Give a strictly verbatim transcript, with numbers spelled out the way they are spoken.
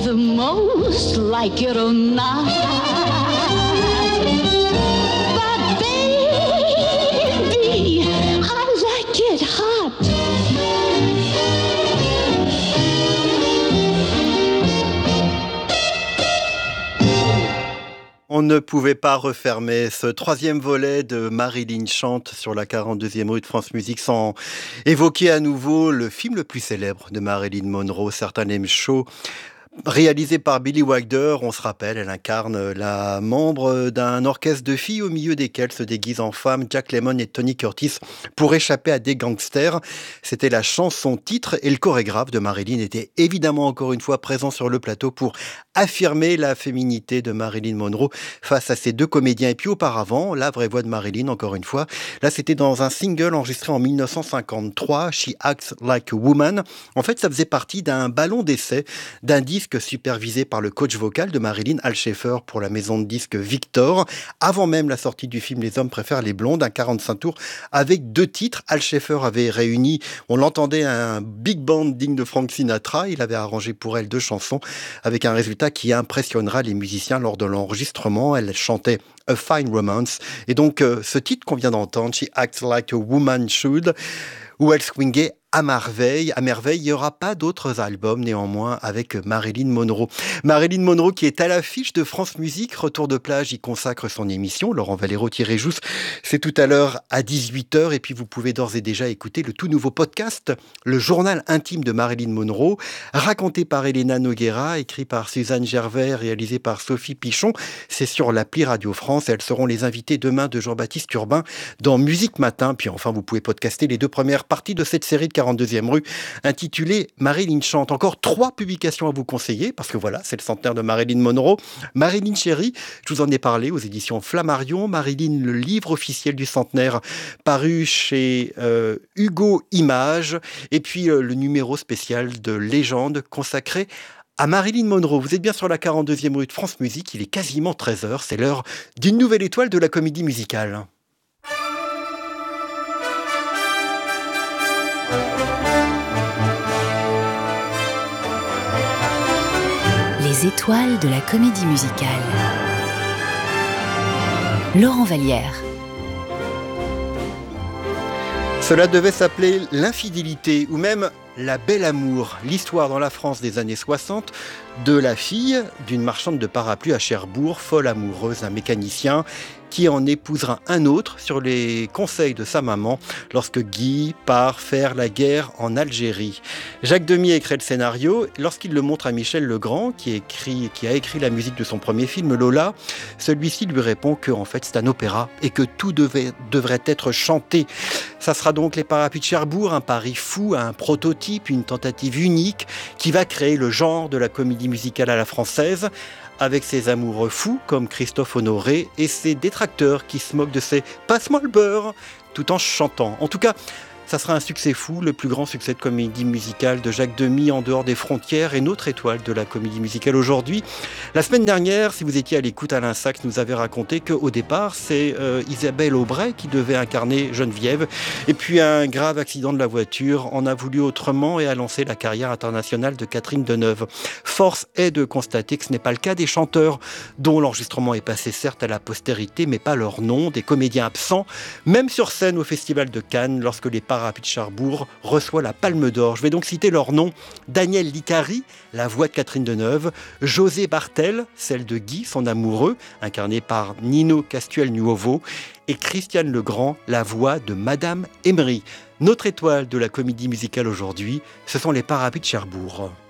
the most like it or not. But baby, I like it hot. On ne pouvait pas refermer ce troisième volet de Marilyn chante sur la quarante-deuxième rue de France Musique sans évoquer à nouveau le film le plus célèbre de Marilyn Monroe, Certain Name Show. Réalisé par Billy Wilder, on se rappelle, elle incarne la membre d'un orchestre de filles au milieu desquelles se déguisent en femmes Jack Lemmon et Tony Curtis pour échapper à des gangsters. C'était la chanson titre et le chorégraphe de Marilyn était évidemment encore une fois présent sur le plateau pour affirmer la féminité de Marilyn Monroe face à ces deux comédiens. Et puis auparavant, la vraie voix de Marilyn, encore une fois, là c'était dans un single enregistré en mille neuf cent cinquante-trois, She Acts Like a Woman. En fait, ça faisait partie d'un ballon d'essai d'un disque supervisé par le coach vocal de Marilyn, Al Schaeffer, pour la maison de disques Victor, avant même la sortie du film Les hommes préfèrent les blondes, un quarante-cinq tours avec deux titres. Al Schaeffer avait réuni, on l'entendait, un big band digne de Frank Sinatra. Il avait arrangé pour elle deux chansons avec un résultat qui impressionnera les musiciens lors de l'enregistrement. Elle chantait A Fine Romance. Et donc, euh, ce titre qu'on vient d'entendre, She Acts Like a Woman Should, où elle swingait à merveille, à merveille. Il n'y aura pas d'autres albums néanmoins avec Marilyn Monroe. Marilyn Monroe qui est à l'affiche de France Musique. Retour de plage y consacre son émission. Laurent Valero-Jousse, c'est tout à l'heure à dix-huit heures. Et puis vous pouvez d'ores et déjà écouter le tout nouveau podcast, le journal intime de Marilyn Monroe, raconté par Elena Noguera, écrit par Suzanne Gervais, réalisé par Sophie Pichon. C'est sur l'appli Radio France. Elles seront les invités demain de Jean-Baptiste Urbain dans Musique Matin. Puis enfin, vous pouvez podcaster les deux premières parties de cette série de quarante-deuxième rue, intitulée Marilyn chante. Encore trois publications à vous conseiller, parce que voilà, c'est le centenaire de Marilyn Monroe. Marilyn Chérie, je vous en ai parlé aux éditions Flammarion. Marilyn, le livre officiel du centenaire, paru chez euh, Hugo Images. Et puis euh, le numéro spécial de Légende, consacré à Marilyn Monroe. Vous êtes bien sur la quarante-deuxième rue de France Musique, il est quasiment treize heures, c'est l'heure d'une nouvelle étoile de la comédie musicale. Les étoiles de la comédie musicale. Laurent Vallière. Cela devait s'appeler L'infidélité ou même La Belle Amour, l'histoire dans la France des années soixante de la fille d'une marchande de parapluies à Cherbourg, folle amoureuse d'un mécanicien qui en épousera un autre sur les conseils de sa maman lorsque Guy part faire la guerre en Algérie. Jacques Demy a écrit le scénario. Lorsqu'il le montre à Michel Legrand, qui, écrit, qui a écrit la musique de son premier film, Lola, celui-ci lui répond que en fait, c'est un opéra et que tout devait, devrait être chanté. Ça sera donc Les Parapluies de Cherbourg, un pari fou, un prototype, une tentative unique qui va créer le genre de la comédie musicale à la française, avec ses amoureux fous comme Christophe Honoré et ses détracteurs qui se moquent de ses « passe-moi le beurre » tout en chantant. En tout cas, ça sera un succès fou, le plus grand succès de comédie musicale de Jacques Demy en dehors des frontières et notre étoile de la comédie musicale aujourd'hui. La semaine dernière, si vous étiez à l'écoute, Alain Sachs nous avait raconté qu'au départ, c'est euh, Isabelle Aubray qui devait incarner Geneviève. Et puis un grave accident de la voiture en a voulu autrement et a lancé la carrière internationale de Catherine Deneuve. Force est de constater que ce n'est pas le cas des chanteurs dont l'enregistrement est passé certes à la postérité, mais pas leur nom, des comédiens absents, même sur scène au Festival de Cannes lorsque les Parapluies de Cherbourg reçoit la Palme d'Or. Je vais donc citer leurs noms. Daniel Licari, la voix de Catherine Deneuve, José Bartel, celle de Guy, son amoureux, incarné par Nino Castuel-Nuovo, et Christiane Legrand, la voix de Madame Emery. Notre étoile de la comédie musicale aujourd'hui, ce sont les Parapluies de Cherbourg.